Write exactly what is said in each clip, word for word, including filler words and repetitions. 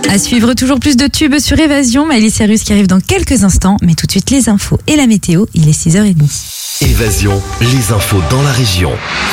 À suivre toujours plus de tubes sur Évasion. Miley Cyrus qui arrive dans quelques instants. Mais tout de suite les infos et la météo. Il est six heures trente. Évasion, les infos dans la région.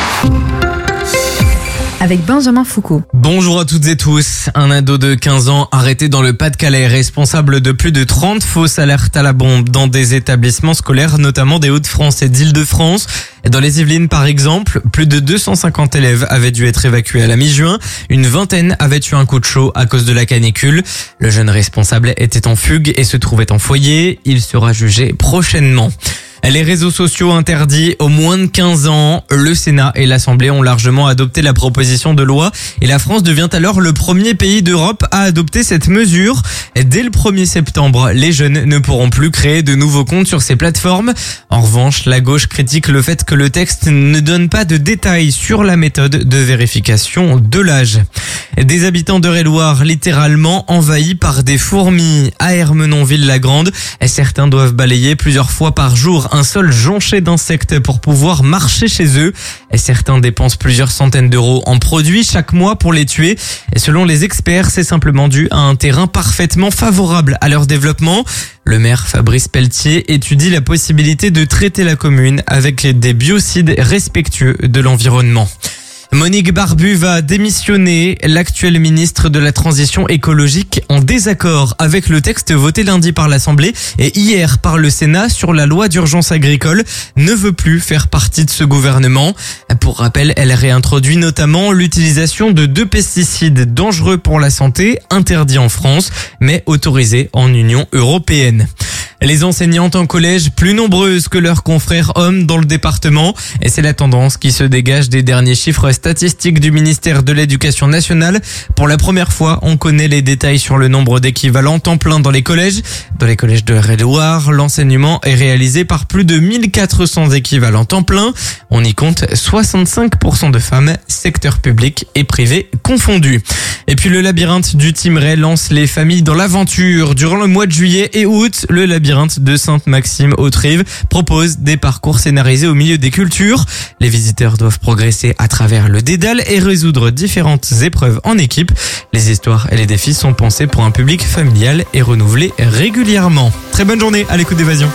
Avec Benjamin Foucault. Bonjour à toutes et tous. Un ado de quinze ans arrêté dans le Pas-de-Calais, responsable de plus de trente fausses alertes à la bombe dans des établissements scolaires, notamment des Hauts-de-France et d'Île-de-France. Dans les Yvelines, par exemple, plus de deux cent cinquante élèves avaient dû être évacués à la mi-juin. Une vingtaine avaient eu un coup de chaud à cause de la canicule. Le jeune responsable était en fugue et se trouvait en foyer. Il sera jugé prochainement. Les réseaux sociaux interdits aux moins de quinze ans. Le Sénat et l'Assemblée ont largement adopté la proposition de loi et la France devient alors le premier pays d'Europe à adopter cette mesure. Dès le premier septembre, les jeunes ne pourront plus créer de nouveaux comptes sur ces plateformes. En revanche, la gauche critique le fait que le texte ne donne pas de détails sur la méthode de vérification de l'âge. Des habitants d'Eure-et-Loir littéralement envahis par des fourmis à Ermenonville-la-Grande. Certains doivent balayer plusieurs fois par jour un sol jonché d'insectes pour pouvoir marcher chez eux. Et certains dépensent plusieurs centaines d'euros en produits chaque mois pour les tuer. Et selon les experts, c'est simplement dû à un terrain parfaitement favorable à leur développement. Le maire Fabrice Pelletier étudie la possibilité de traiter la commune avec des biocides respectueux de l'environnement. Monique Barbu va démissionner. L'actuelle ministre de la Transition écologique, en désaccord avec le texte voté lundi par l'Assemblée et hier par le Sénat sur la loi d'urgence agricole, ne veut plus faire partie de ce gouvernement. Pour rappel, elle réintroduit notamment l'utilisation de deux pesticides dangereux pour la santé, interdits en France, mais autorisés en Union européenne. Les enseignantes en collège plus nombreuses que leurs confrères hommes dans le département. Et c'est la tendance qui se dégage des derniers chiffres statistiques du ministère de l'Éducation nationale. Pour la première fois, on connaît les détails sur le nombre d'équivalents temps plein dans les collèges. Dans les collèges de Eure-et-Loir, l'enseignement est réalisé par plus de mille quatre cents équivalents temps plein. On y compte soixante-cinq pour cent de femmes, secteur public et privé confondus. Et puis le labyrinthe du Thymerais lance les familles dans l'aventure. Durant le mois de juillet et août, le labyrinthe de Sainte-Maxime-Autrive propose des parcours scénarisés au milieu des cultures. Les visiteurs doivent progresser à travers le dédale et résoudre différentes épreuves en équipe. Les histoires et les défis sont pensés pour un public familial et renouvelés régulièrement. Très bonne journée à l'écoute d'Évasion.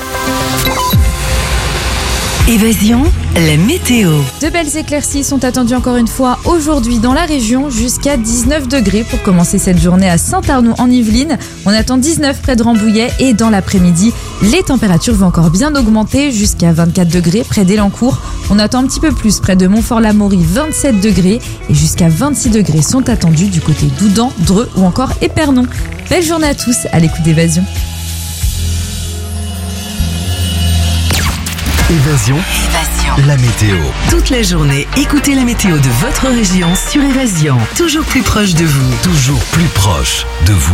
Évasion, la météo. De belles éclaircies sont attendues encore une fois aujourd'hui dans la région, jusqu'à dix-neuf degrés pour commencer cette journée à Saint-Arnoux en Yvelines. On attend dix-neuf près de Rambouillet et dans l'après-midi, les températures vont encore bien augmenter jusqu'à vingt-quatre degrés près d'Élancourt. On attend un petit peu plus près de Montfort-l'Amaury, vingt-sept degrés et jusqu'à vingt-six degrés sont attendus du côté d'Oudan, Dreux ou encore Épernon. Belle journée à tous à l'écoute d'Évasion. Évasion, Évasion. la météo. Toute la journée, écoutez la météo de votre région sur Évasion. Toujours plus proche de vous. Toujours plus proche de vous.